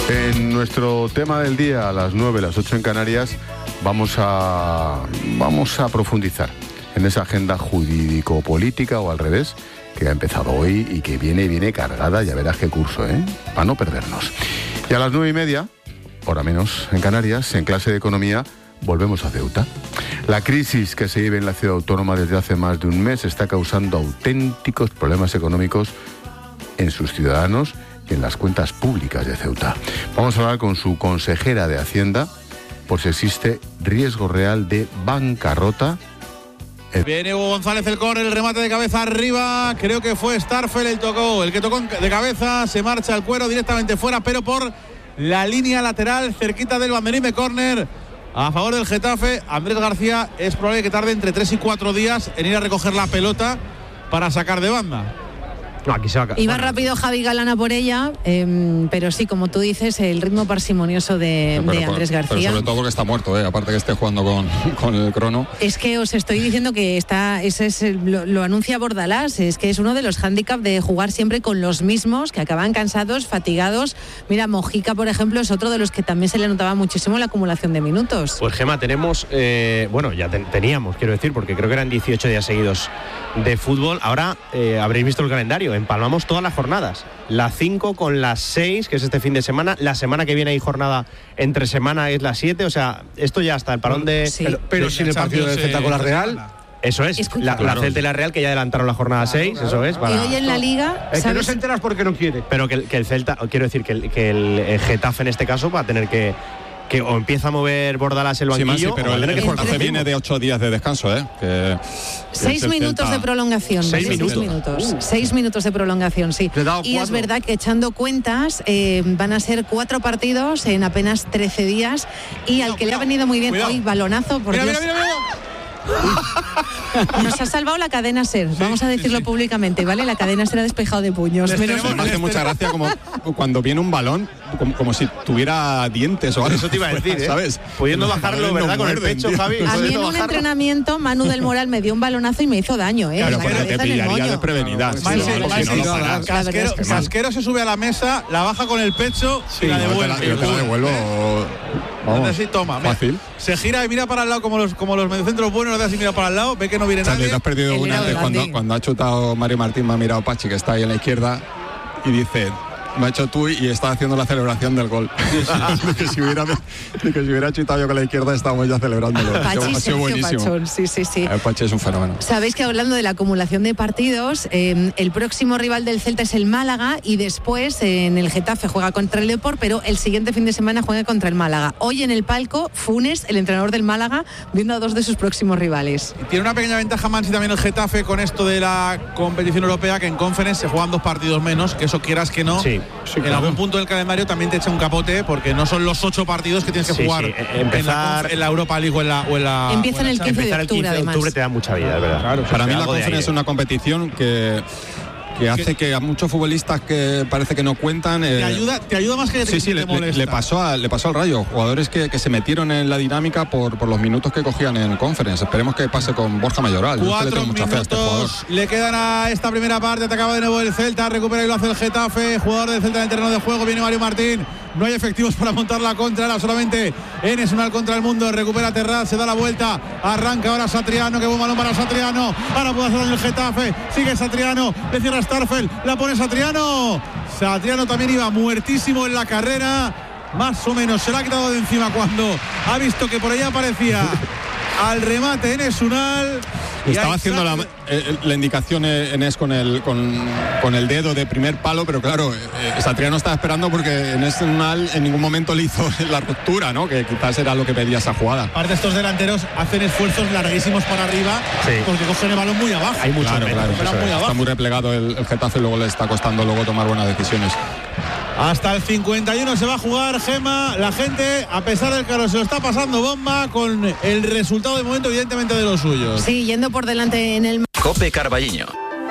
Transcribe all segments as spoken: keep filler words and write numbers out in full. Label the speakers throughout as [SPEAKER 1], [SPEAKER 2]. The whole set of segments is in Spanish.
[SPEAKER 1] En nuestro tema del día, a las nueve, las ocho en Canarias, vamos a, vamos a profundizar en esa agenda jurídico-política, o al revés, que ha empezado hoy y que viene viene cargada, ya verás qué curso, ¿eh? Para no perdernos. Y a las nueve y media, hora menos en Canarias, en clase de economía, volvemos a Ceuta. La crisis que se vive en la ciudad autónoma desde hace más de un mes está causando auténticos problemas económicos en sus ciudadanos y en las cuentas públicas de Ceuta. Vamos a hablar con su consejera de Hacienda por si existe riesgo real de bancarrota.
[SPEAKER 2] Viene Hugo González, el córner, el remate de cabeza arriba, creo que fue Starfel el tocó, el que tocó de cabeza, se marcha el cuero directamente fuera, pero por la línea lateral, cerquita del banderín de córner, a favor del Getafe. Andrés García es probable que tarde entre tres y cuatro días en ir a recoger la pelota para sacar de banda.
[SPEAKER 3] No, aquí se va a...
[SPEAKER 4] Iba
[SPEAKER 3] bueno.
[SPEAKER 4] rápido Javi Galana por ella, eh, pero sí, como tú dices, el ritmo parsimonioso de,
[SPEAKER 5] pero,
[SPEAKER 4] de Andrés
[SPEAKER 5] pero,
[SPEAKER 4] García.
[SPEAKER 5] Pero sobre todo porque está muerto, ¿eh? Aparte que esté jugando con, con el crono.
[SPEAKER 4] Es que os estoy diciendo que está, ese es el, lo, lo anuncia Bordalás, es que es uno de los hándicaps de jugar siempre con los mismos, que acaban cansados, fatigados. Mira, Mojica, por ejemplo, es otro de los que también se le notaba muchísimo la acumulación de minutos.
[SPEAKER 3] Pues Gema, tenemos, eh, bueno, ya ten, teníamos, quiero decir, porque creo que eran dieciocho días seguidos de fútbol. Ahora eh, habréis visto el calendario, empalmamos todas las jornadas, la cinco con las seis, que es este fin de semana, la semana que viene hay jornada entre semana, es la siete, o sea, esto ya está, el parón de...
[SPEAKER 4] Sí.
[SPEAKER 6] Pero, pero sin el partido del Celta con la Real...
[SPEAKER 3] Eso es,
[SPEAKER 4] Escucha.
[SPEAKER 3] la,
[SPEAKER 5] Claro.
[SPEAKER 3] la Celta y la Real, que ya adelantaron la jornada seis,
[SPEAKER 6] claro.
[SPEAKER 3] eso es.
[SPEAKER 4] Y
[SPEAKER 3] Para...
[SPEAKER 4] hoy en la Liga,
[SPEAKER 6] Es que no
[SPEAKER 4] ¿sabes?
[SPEAKER 6] se enteras porque no quiere.
[SPEAKER 3] Pero que, el- que el Celta, quiero decir, que el, que el eh, Getafe en este caso va a tener que... que o empieza a mover Bordalás el
[SPEAKER 5] Sí,
[SPEAKER 3] banquillo,
[SPEAKER 5] Masi, pero
[SPEAKER 3] o va a
[SPEAKER 5] el,
[SPEAKER 3] tener
[SPEAKER 5] el
[SPEAKER 3] que
[SPEAKER 5] Getafe
[SPEAKER 3] cortar
[SPEAKER 5] viene
[SPEAKER 3] ritmo.
[SPEAKER 5] de ocho días de descanso, ¿eh? Que,
[SPEAKER 4] Seis
[SPEAKER 5] que el
[SPEAKER 4] minutos
[SPEAKER 5] Celta-
[SPEAKER 4] de prolongación.
[SPEAKER 3] Seis
[SPEAKER 4] ¿vale?
[SPEAKER 3] minutos.
[SPEAKER 4] Seis minutos.
[SPEAKER 3] Uh.
[SPEAKER 4] Seis minutos de prolongación, sí.
[SPEAKER 6] Le he dado
[SPEAKER 4] Y es
[SPEAKER 6] cuatro.
[SPEAKER 4] verdad que echando cuentas eh, van a ser cuatro partidos en apenas trece días. Y al que le ha venido muy bien
[SPEAKER 2] cuidado.
[SPEAKER 4] hoy, balonazo, por
[SPEAKER 2] Mira,
[SPEAKER 4] Dios.
[SPEAKER 2] mira, mira, mira.
[SPEAKER 4] Nos ha salvado la cadena SER, vamos a decirlo públicamente, ¿vale? La cadena SER ha despejado de puños.
[SPEAKER 2] Les
[SPEAKER 4] Menos
[SPEAKER 2] tenemos-
[SPEAKER 5] Me hace mucha gracia como cuando viene un balón, como, como si tuviera dientes o algo.
[SPEAKER 3] Eso te iba a decir, ¿eh?
[SPEAKER 5] ¿Sabes?
[SPEAKER 3] Pudiendo
[SPEAKER 5] Los
[SPEAKER 3] bajarlo,
[SPEAKER 5] balones
[SPEAKER 3] ¿verdad?
[SPEAKER 5] no
[SPEAKER 3] Con el
[SPEAKER 5] muerden,
[SPEAKER 3] pecho,
[SPEAKER 5] tío.
[SPEAKER 3] Javi.
[SPEAKER 4] A mí en
[SPEAKER 3] pudiendo
[SPEAKER 4] un
[SPEAKER 3] bajarlo.
[SPEAKER 4] entrenamiento, Manu del Moral me dio un balonazo y me hizo daño, ¿eh?
[SPEAKER 5] Claro,
[SPEAKER 4] En la
[SPEAKER 5] porque te
[SPEAKER 4] cabeza, en el
[SPEAKER 5] pillaría
[SPEAKER 4] moño.
[SPEAKER 5] desprevenida.
[SPEAKER 6] Claro,
[SPEAKER 5] Sí,
[SPEAKER 2] Maxi,
[SPEAKER 5] no, porque
[SPEAKER 2] Maxi,
[SPEAKER 5] no lo paras.
[SPEAKER 4] La verdad
[SPEAKER 2] Casquero,
[SPEAKER 4] es que
[SPEAKER 5] mal.
[SPEAKER 2] Casquero se sube a la mesa, la baja con el pecho y la
[SPEAKER 5] No, te
[SPEAKER 2] devuelve.
[SPEAKER 5] la- yo te la devuelvo. Vamos,
[SPEAKER 2] Así, toma, mira.
[SPEAKER 5] fácil.
[SPEAKER 2] Se gira y mira para el lado como los, como los mediocentros buenos, le das y mira para el lado, ve que no viene
[SPEAKER 5] Charlie,
[SPEAKER 2] nadie.
[SPEAKER 5] te has perdido
[SPEAKER 4] El
[SPEAKER 5] una
[SPEAKER 4] Leo
[SPEAKER 5] antes
[SPEAKER 4] Grande.
[SPEAKER 5] cuando, cuando ha chutado Mario Martín, me ha mirado Pachi, que está ahí en la izquierda, y dice, me ha hecho tú y está haciendo la celebración del gol. de, que si hubiera, de que si hubiera chutado yo con la izquierda, estábamos ya celebrándolo.
[SPEAKER 4] Pachi,
[SPEAKER 5] ha sido
[SPEAKER 4] Sergio
[SPEAKER 5] buenísimo.
[SPEAKER 4] Pachón, sí, sí, sí.
[SPEAKER 5] Eh, Pachi es un fenómeno.
[SPEAKER 4] Sabéis que hablando de la acumulación de partidos, eh, el próximo rival del Celta es el Málaga y después eh, en el Getafe juega contra el Depor, pero el siguiente fin de semana juega contra el Málaga. Hoy en el palco, Funes, el entrenador del Málaga, viendo a dos de sus próximos rivales.
[SPEAKER 2] Tiene una pequeña ventaja Mansi también el Getafe con esto de la competición europea, que en Conference se juegan dos partidos menos, que eso quieras que no.
[SPEAKER 3] Sí,
[SPEAKER 2] en algún punto del calendario también te echa un capote, porque no son los ocho partidos que tienes que
[SPEAKER 3] Sí,
[SPEAKER 2] jugar
[SPEAKER 3] sí, eh,
[SPEAKER 2] en, la,
[SPEAKER 3] empezar-
[SPEAKER 2] conf- en la Europa League o en la, o en la
[SPEAKER 4] Empieza
[SPEAKER 2] o en
[SPEAKER 4] en
[SPEAKER 2] la
[SPEAKER 4] el quince de
[SPEAKER 3] Empezar el
[SPEAKER 4] octubre,
[SPEAKER 3] quince de octubre
[SPEAKER 4] además.
[SPEAKER 3] te da mucha vida, es verdad.
[SPEAKER 2] Claro,
[SPEAKER 5] Para mí la
[SPEAKER 3] Algo de
[SPEAKER 5] Conference es
[SPEAKER 3] aire.
[SPEAKER 5] una competición que, que hace que a muchos futbolistas que parece que no cuentan... eh,
[SPEAKER 2] Te ayuda, te ayuda más que te,
[SPEAKER 5] Sí, sí,
[SPEAKER 2] te
[SPEAKER 5] le, le-
[SPEAKER 2] molesta.
[SPEAKER 5] le pasó a, le pasó al Rayo. Jugadores que, que se metieron en la dinámica por, por los minutos que cogían en Conference. Esperemos que pase con Borja Mayoral. Yo es que le
[SPEAKER 2] Cuatro
[SPEAKER 5] tengo mucha fe a este jugador.
[SPEAKER 2] minutos le quedan a esta primera parte. Atacaba de nuevo el Celta, recupera y lo hace el Getafe. Jugador del Celta en el terreno de juego. Viene Mario Martín. No hay efectivos para montar la contra. Ahora solamente Enes, un al contra el mundo. Recupera Terraz, se da la vuelta. Arranca ahora Satriano. Que buen balón para Satriano. Ahora puede hacer daño el Getafe. Sigue Satriano. Le cierra Starfel. La pone Satriano. Satriano también iba muertísimo en la carrera. Más o menos se la ha quitado de encima cuando ha visto que por ahí aparecía al remate Enes Unal. Y
[SPEAKER 5] Estaba
[SPEAKER 2] ahí
[SPEAKER 5] haciendo la,
[SPEAKER 2] saca-
[SPEAKER 5] eh, la indicación eh, Enes con el, con, con el dedo de primer palo, pero claro, eh, Satriano estaba esperando porque Enes Unal en ningún momento le hizo la ruptura, ¿no? Que quizás era lo que pedía esa jugada.
[SPEAKER 2] Aparte, estos delanteros hacen esfuerzos larguísimos para arriba,
[SPEAKER 3] Sí.
[SPEAKER 2] porque cogen el balón muy abajo.
[SPEAKER 3] Hay mucho
[SPEAKER 5] Claro,
[SPEAKER 3] menos,
[SPEAKER 5] claro.
[SPEAKER 2] pero
[SPEAKER 3] eso
[SPEAKER 2] muy
[SPEAKER 3] es.
[SPEAKER 2] abajo.
[SPEAKER 5] Está muy replegado el, el Getafe y luego le está costando luego tomar buenas decisiones.
[SPEAKER 2] Hasta el cincuenta y uno se va a jugar, Gema. La gente, a pesar del calor, se lo está pasando bomba con el resultado de momento, evidentemente, de los suyos.
[SPEAKER 4] Sí, yendo por delante en el
[SPEAKER 7] Cope Carballiño.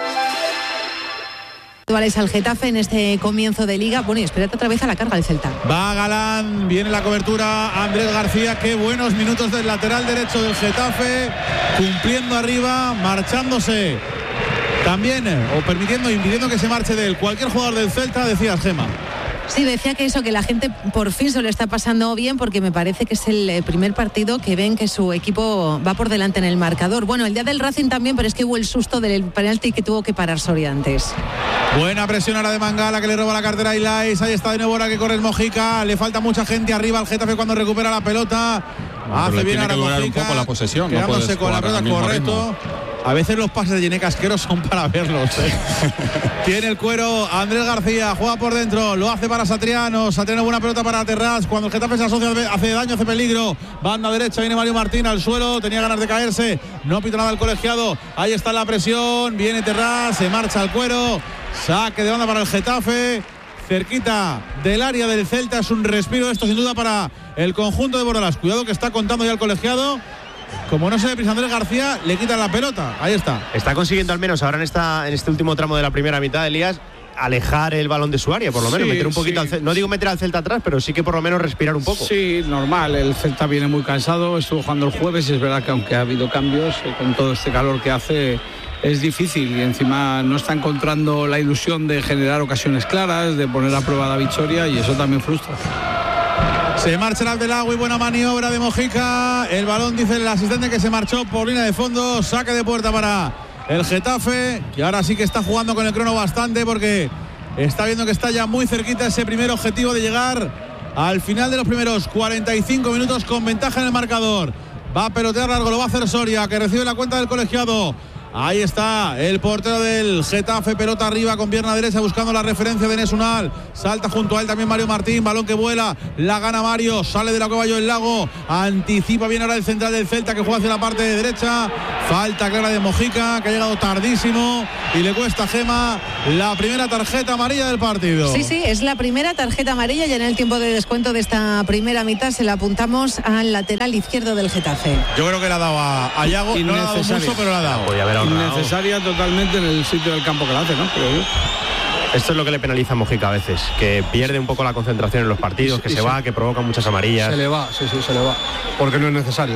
[SPEAKER 4] actuales al Getafe en este comienzo de Liga. Bueno, y espérate otra vez a la carga del Celta.
[SPEAKER 2] Va Galán, viene la cobertura Andrés García. Qué buenos minutos del lateral derecho del Getafe, cumpliendo arriba, marchándose también, o permitiendo, impidiendo que se marche de él cualquier jugador del Celta, decías, Gema.
[SPEAKER 4] Sí, decía que eso, que la gente por fin se lo está pasando bien, porque me parece que es el primer partido que ven que su equipo va por delante en el marcador. Bueno, el día del Racing también, pero es que hubo el susto del penalti que tuvo que parar Soria antes.
[SPEAKER 2] Buena presión ahora de Mangala, que le roba la cartera a Ilais. Ahí está de nuevo ahora que corre el Mojica. Le falta mucha gente arriba al Getafe cuando recupera la pelota. Hace bien ahora Mojica,
[SPEAKER 5] un poco la posesión,
[SPEAKER 2] quedándose
[SPEAKER 5] no
[SPEAKER 2] con la pelota, correcto. A veces los pases de Yené Casquero son para verlos, ¿eh? Tiene el cuero Andrés García, juega por dentro, lo hace para Satriano. Satriano, buena pelota para Terrats. Cuando el Getafe se asocia, hace daño, hace peligro. Banda derecha, viene Mario Martín al suelo, tenía ganas de caerse, no pita nada el colegiado. Ahí está la presión, viene Terrats, se marcha al cuero. Saque de banda para el Getafe, cerquita del área del Celta. Es un respiro esto sin duda para el conjunto de Bordalás. Cuidado que está contando ya el colegiado. Como no se ve prisa Andrés García, le quita la pelota. Ahí está.
[SPEAKER 3] Está consiguiendo al menos ahora en esta en este último tramo de la primera mitad, Elías, alejar el balón de su área, por lo menos, sí, meter un poquito sí. al, no digo meter al Celta atrás, pero sí que por lo menos respirar un poco.
[SPEAKER 6] Sí, normal, el Celta viene muy cansado, estuvo jugando el jueves y es verdad que aunque ha habido cambios, con todo este calor que hace, es difícil y encima no está encontrando la ilusión de generar ocasiones claras, de poner a prueba la victoria y eso también frustra.
[SPEAKER 2] Se marcha el Abdelagui, buena maniobra de Mojica. El balón, dice el asistente, que se marchó por línea de fondo. Saque de puerta para el Getafe, que ahora sí que está jugando con el crono bastante, porque está viendo que está ya muy cerquita ese primer objetivo de llegar al final de los primeros cuarenta y cinco minutos con ventaja en el marcador. Va a pelotear largo, lo va a hacer Soria, que recibe la cuenta del colegiado. Ahí está el portero del Getafe, pelota arriba con pierna derecha buscando la referencia de Enes Unal. Salta junto a él también Mario Martín, balón que vuela, la gana Mario, sale de la cueva del Lago, anticipa bien ahora el central del Celta que juega hacia la parte de derecha. Falta clara de Mojica, que ha llegado tardísimo y le cuesta a Gema la primera tarjeta amarilla del partido.
[SPEAKER 4] Sí, sí, es la primera tarjeta amarilla y en el tiempo de descuento de esta primera mitad se la apuntamos al lateral izquierdo del Getafe.
[SPEAKER 2] Yo creo que le ha dado a, a Yago, no le ha dado mucho, pero le ha dado.
[SPEAKER 3] Voy a ver
[SPEAKER 6] innecesaria totalmente en el sitio del campo que la hace, ¿no? Creo yo.
[SPEAKER 3] Esto es lo que le penaliza a Mojica a veces, que pierde un poco la concentración en los partidos, que se va, que provoca muchas amarillas.
[SPEAKER 6] Se le va, sí, sí, se le va, porque no es necesario.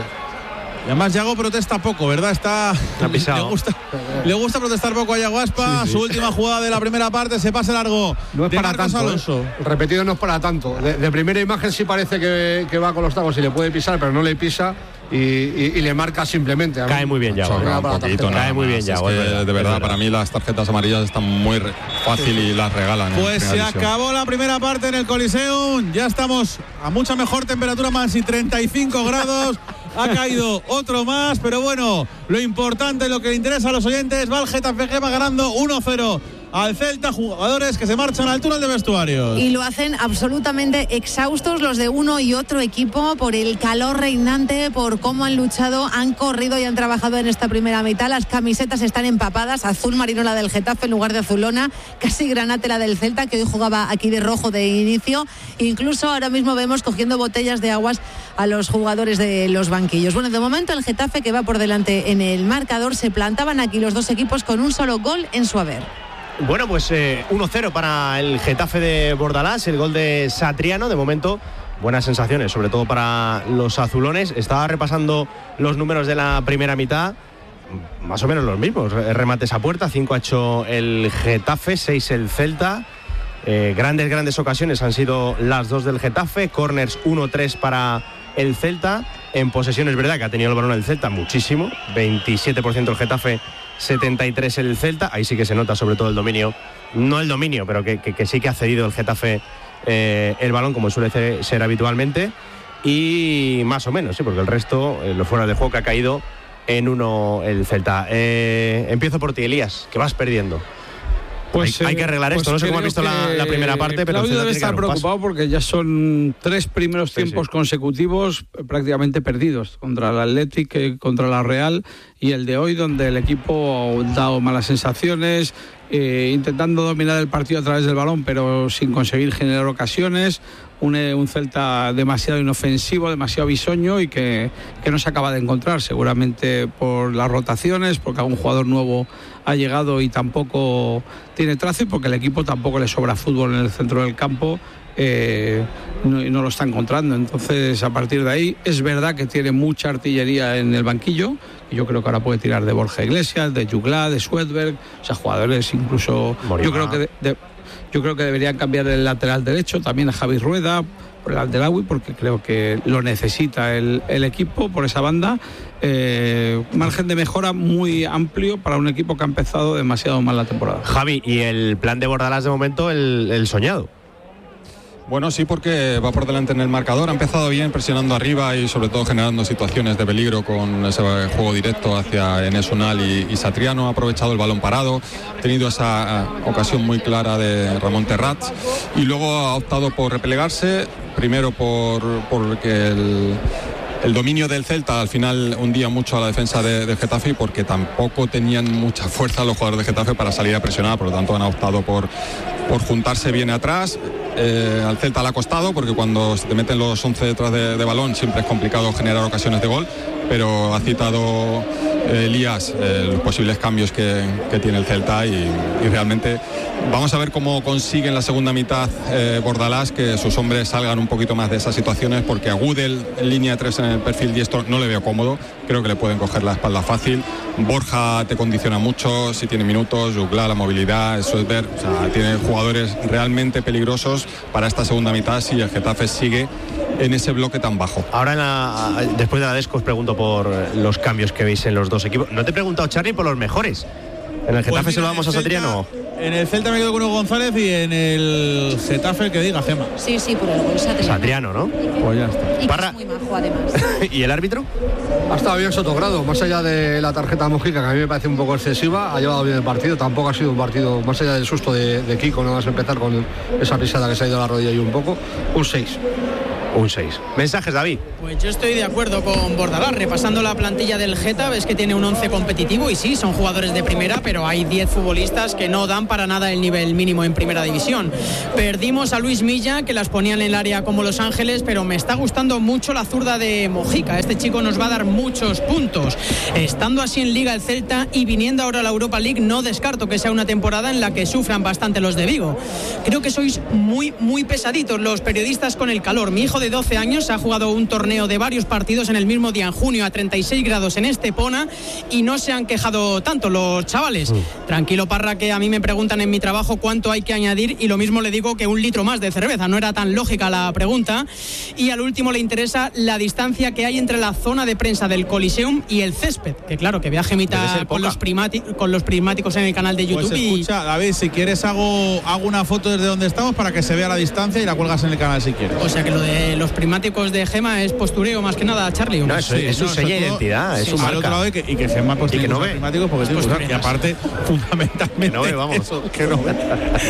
[SPEAKER 2] Y además Yago protesta poco, ¿verdad? Está le gusta, le gusta protestar poco a Yago Aspa. Sí, sí. Su última jugada de la primera parte, se pasa largo.
[SPEAKER 6] No es para tanto, Alonso. ¿eh? El repetido no es para tanto. De, de primera imagen sí parece que, que va con los tacos y le puede pisar, pero no le pisa. Y, y, y le marca simplemente.
[SPEAKER 3] Cae muy bien Yago.
[SPEAKER 5] Un poquito,
[SPEAKER 3] cae muy bien Yago.
[SPEAKER 5] Es que, de verdad, verdad, para mí las tarjetas amarillas están muy re- fácil y las regalan.
[SPEAKER 2] Pues se división. Acabó la primera parte en el Coliseum. Ya estamos a mucha mejor temperatura, más y treinta y cinco grados. Ha caído otro más, pero bueno, lo importante, lo que le interesa a los oyentes, va el Getafe, va ganando uno cero al Celta, jugadores que se marchan al túnel de vestuarios.
[SPEAKER 4] Y lo hacen absolutamente exhaustos los de uno y otro equipo por el calor reinante, por cómo han luchado, han corrido y han trabajado en esta primera mitad. Las camisetas están empapadas, azul marino la del Getafe en lugar de azulona, casi granate la del Celta, que hoy jugaba aquí de rojo de inicio. Incluso ahora mismo vemos cogiendo botellas de aguas a los jugadores de los banquillos. Bueno, de momento el Getafe, que va por delante en el marcador, se plantaban aquí los dos equipos con un solo gol en su haber.
[SPEAKER 3] Bueno, pues eh, uno cero para el Getafe de Bordalás, el gol de Satriano. De momento, buenas sensaciones, sobre todo para los azulones. Estaba repasando los números de la primera mitad, más o menos los mismos. Remates a puerta, cinco ha hecho el Getafe, seis el Celta. Eh, grandes, grandes ocasiones han sido las dos del Getafe. Corners uno tres para el Celta. En posesión es verdad que ha tenido el balón el Celta muchísimo, veintisiete por ciento el Getafe, setenta y tres el Celta. Ahí sí que se nota sobre todo el dominio, no el dominio, pero que, que, que sí que ha cedido el Getafe eh, el balón, como suele ser, ser habitualmente. Y más o menos, sí, porque el resto, eh, los fuera de juego, que ha caído en uno el Celta. Eh, empiezo por ti, Elías, que vas perdiendo.
[SPEAKER 6] Pues,
[SPEAKER 3] hay, hay que arreglar
[SPEAKER 6] pues
[SPEAKER 3] esto, no sé cómo ha visto la, la primera parte, pero
[SPEAKER 6] Claudio debe estar preocupado porque ya son tres primeros tiempos sí, sí. consecutivos prácticamente perdidos, contra el Athletic, contra la Real, y el de hoy, donde el equipo ha dado malas sensaciones, eh, intentando dominar el partido a través del balón, pero sin conseguir generar ocasiones. Un, un Celta demasiado inofensivo, demasiado bisoño y que, que no se acaba de encontrar, seguramente por las rotaciones, porque algún jugador nuevo ha llegado y tampoco tiene trazo, y porque el equipo tampoco le sobra fútbol en el centro del campo. Eh, no, no lo está encontrando. Entonces, a partir de ahí, es verdad que tiene mucha artillería en el banquillo, y yo creo que ahora puede tirar de Borja Iglesias, de Jugla, de Swedberg, o sea, jugadores incluso, Morima. Yo creo que de, de Yo creo que deberían cambiar el lateral derecho, también a Javi Rueda, por el Abdelawi, porque creo que lo necesita el, el equipo por esa banda. Eh, margen de mejora muy amplio para un equipo que ha empezado demasiado mal la temporada.
[SPEAKER 3] Javi, y el plan de Bordalás de momento, el, el soñado.
[SPEAKER 5] Bueno, sí, porque va por delante en el marcador, ha empezado bien presionando arriba y sobre todo generando situaciones de peligro con ese juego directo hacia Enes Unal y, y Satriano, ha aprovechado el balón parado, ha tenido esa uh, ocasión muy clara de Ramón Terrats y luego ha optado por replegarse, primero por porque el... El dominio del Celta al final hundía mucho a la defensa de, de Getafe porque tampoco tenían mucha fuerza los jugadores de Getafe para salir a presionar, por lo tanto han optado por, por juntarse bien atrás. Eh, al Celta le ha costado porque cuando se te meten los once detrás de, de balón siempre es complicado generar ocasiones de gol, pero ha citado eh, Elías eh, los posibles cambios que, que tiene el Celta y, y realmente vamos a ver cómo consigue en la segunda mitad eh, Bordalás que sus hombres salgan un poquito más de esas situaciones, porque a Gudel en línea de tres en el perfil diestro no le veo cómodo, creo que le pueden coger la espalda fácil. Borja te condiciona mucho si tiene minutos, Jugla, la movilidad, Soter, o sea, tiene jugadores realmente peligrosos para esta segunda mitad si el Getafe sigue en ese bloque tan bajo.
[SPEAKER 3] Ahora en la, después de la Desco os pregunto por los cambios que veis en los dos equipos. No te he preguntado, Charly, por los mejores. ¿En el Getafe pues se lo damos a Satriano?
[SPEAKER 2] En el Celta me quedo con Hugo González y en el Getafe el que diga Gema.
[SPEAKER 4] Sí, sí, por el gol Satriano.
[SPEAKER 3] Satriano, ¿no?
[SPEAKER 2] Pues ya está.
[SPEAKER 4] Y
[SPEAKER 3] Parra.
[SPEAKER 4] es muy majo, además.
[SPEAKER 3] ¿Y el árbitro?
[SPEAKER 7] Ha estado bien Sotogrado, más allá de la tarjeta Mojica, que a mí me parece un poco excesiva, ha llevado bien el partido, tampoco ha sido un partido, más allá del susto de, de Kiko, no vas a empezar con esa pisada que se ha ido a la rodilla y un poco, un seis.
[SPEAKER 3] Un seis. Mensajes, David.
[SPEAKER 8] Pues yo estoy de acuerdo con Bordalás. Repasando la plantilla del Geta, ves que tiene un once competitivo y sí, son jugadores de primera, pero hay diez futbolistas que no dan para nada el nivel mínimo en primera división. Perdimos a Luis Milla, que las ponían en el área como Los Ángeles, pero me está gustando mucho la zurda de Mojica. Este chico nos va a dar muchos puntos. Estando así en Liga el Celta y viniendo ahora a la Europa League, no descarto que sea una temporada en la que sufran bastante los de Vigo. Creo que sois muy, muy pesaditos los periodistas con el calor. Mi hijo de doce años ha jugado un torneo de varios partidos en el mismo día en junio a treinta y seis grados en Estepona y no se han quejado tanto los chavales. Mm. Tranquilo, Parra, que a mí me preguntan en mi trabajo cuánto hay que añadir y lo mismo le digo que un litro más de cerveza. No era tan lógica la pregunta. Y al último le interesa la distancia que hay entre la zona de prensa del Coliseum y el césped, que claro, que vea Gemita con los, primati- con los prismáticos en el canal de YouTube.
[SPEAKER 2] Pues escucha,
[SPEAKER 8] y...
[SPEAKER 2] David, si quieres hago, hago una foto desde donde estamos para que se vea la distancia y la cuelgas en el canal si quieres.
[SPEAKER 8] O sea que lo de los prismáticos de Gema es postureo más que nada, Charly.
[SPEAKER 3] No, eso, sí, es su no, seña de identidad, es
[SPEAKER 2] sí,
[SPEAKER 3] su marca.
[SPEAKER 2] Al otro lado y que, y que Gema pues,
[SPEAKER 3] y que no ve
[SPEAKER 2] prismáticos porque tiene que y aparte fundamentalmente
[SPEAKER 3] que no ve, vamos.
[SPEAKER 2] Eso, que no ve.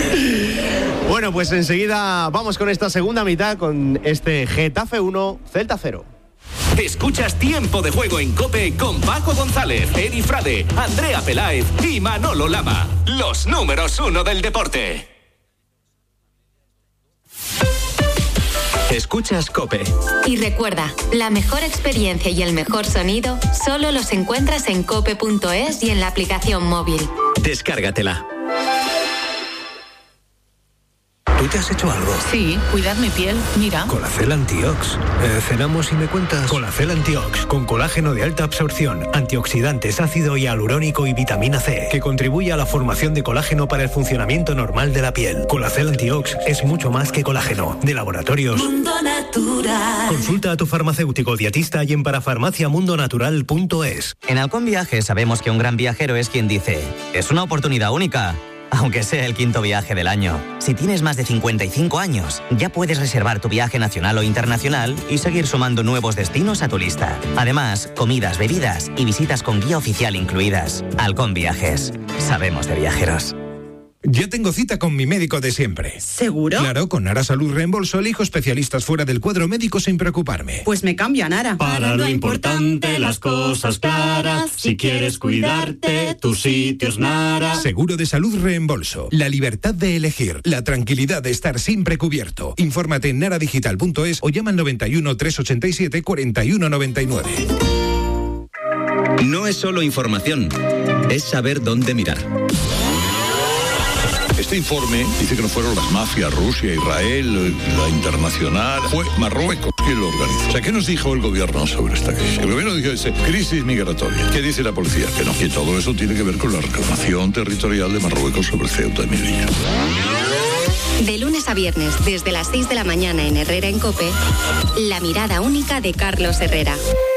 [SPEAKER 3] Bueno, pues enseguida vamos con esta segunda mitad con este Getafe uno, Celta cero.
[SPEAKER 9] Escuchas Tiempo de Juego en COPE con Paco González, Eri Frade, Andrea Peláez y Manolo Lama. Los números uno del deporte. Escuchas COPE.
[SPEAKER 10] Y recuerda, la mejor experiencia y el mejor sonido solo los encuentras en cope punto es y en la aplicación móvil.
[SPEAKER 9] Descárgatela. ¿Tú te has hecho algo?
[SPEAKER 11] Sí, cuidar mi piel, mira.
[SPEAKER 9] Colacel Antiox. Eh, cenamos y me cuentas. Colacel Antiox, con colágeno de alta absorción, antioxidantes, ácido hialurónico y vitamina C, que contribuye a la formación de colágeno para el funcionamiento normal de la piel. Colacel Antiox es mucho más que colágeno. De Laboratorios
[SPEAKER 11] Mundo Natural.
[SPEAKER 9] Consulta a tu farmacéutico dietista y en parafarmacia mundo natural punto es.
[SPEAKER 12] En Halcón Viajes sabemos que un gran viajero es quien dice, es una oportunidad única. Aunque sea el quinto viaje del año. Si tienes más de cincuenta y cinco años, ya puedes reservar tu viaje nacional o internacional y seguir sumando nuevos destinos a tu lista. Además, comidas, bebidas y visitas con guía oficial incluidas. Halcón Viajes. Sabemos de viajeros.
[SPEAKER 13] Ya tengo cita con mi médico de siempre.
[SPEAKER 11] ¿Seguro?
[SPEAKER 13] Claro, con Nara Salud Reembolso elijo especialistas fuera del cuadro médico sin preocuparme.
[SPEAKER 11] Pues me cambio a Nara.
[SPEAKER 14] Para lo importante, las cosas claras. Si quieres cuidarte, tu sitio es Nara.
[SPEAKER 13] Seguro de Salud Reembolso. La libertad de elegir. La tranquilidad de estar siempre cubierto. Infórmate en naradigital punto es o llama al noventa y uno, trescientos ochenta y siete, cuarenta y uno noventa y nueve.
[SPEAKER 15] No es solo información, es saber dónde mirar.
[SPEAKER 16] Este informe dice que no fueron las mafias, Rusia, Israel, la internacional, fue Marruecos quien lo organizó. O sea, ¿qué nos dijo el gobierno sobre esta crisis? El gobierno dijo, dice, crisis migratoria. ¿Qué dice la policía? Que no, que todo eso tiene que ver con la reclamación territorial de Marruecos sobre Ceuta y Melilla.
[SPEAKER 10] De lunes a viernes, desde las seis de la mañana en Herrera en COPE, la mirada única de Carlos Herrera.